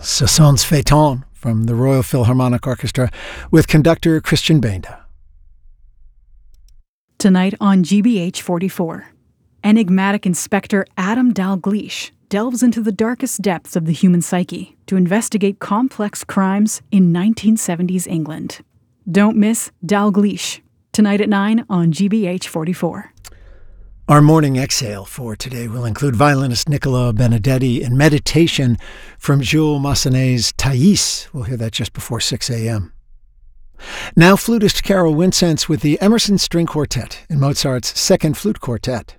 Ce Sons Feuilleton from the Royal Philharmonic Orchestra with conductor Christian Benda. Tonight on GBH 44, enigmatic Inspector Adam Dalgleish delves into the darkest depths of the human psyche to investigate complex crimes in 1970s England. Don't miss Dalgleish, tonight at 9 on GBH 44. Our morning exhale for today will include violinist Nicola Benedetti and meditation from Jules Massenet's Thais. We'll hear that just before 6 a.m. Now flutist Carol Wincenz with the Emerson String Quartet in Mozart's Second Flute Quartet.